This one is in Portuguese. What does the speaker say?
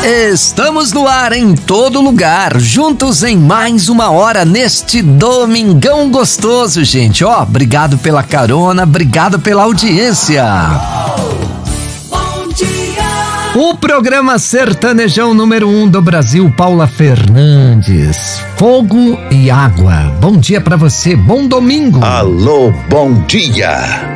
Estamos no ar em todo lugar, juntos em mais uma hora neste domingão gostoso, gente. Obrigado pela carona, obrigado pela audiência. Bom dia. O programa sertanejão número 1 do Brasil, Paula Fernandes. Fogo e água. Bom dia pra você, bom domingo. Alô, bom dia.